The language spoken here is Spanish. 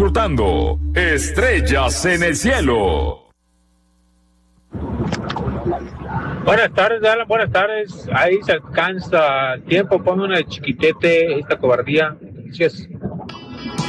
disfrutando Estrellas en el Cielo. Buenas tardes, Alan, buenas tardes. Ahí se alcanza el tiempo, ponme una de Chiquitete, esta cobardía. Gracias.